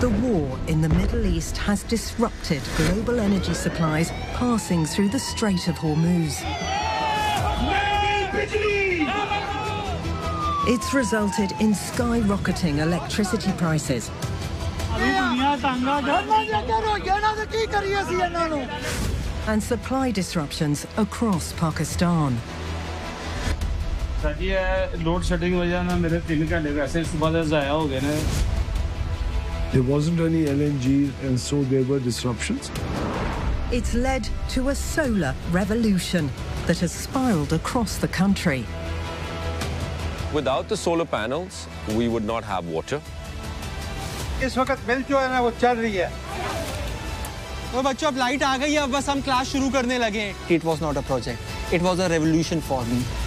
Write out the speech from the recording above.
The war in the Middle East has disrupted global energy supplies passing through the Strait of Hormuz. It's resulted in skyrocketing electricity prices and supply disruptions across Pakistan. There wasn't any LNG, and so there were disruptions. It's led to a solar revolution that has spiraled across the country. Without the solar panels, we would not have water. इस वक्त bill जो है ना वो चल रही है। तो बच्चों अब लाइट आ गई है, अब बस हम क्लास शुरू करने लगे हैं। It was not a project. It was a revolution for me.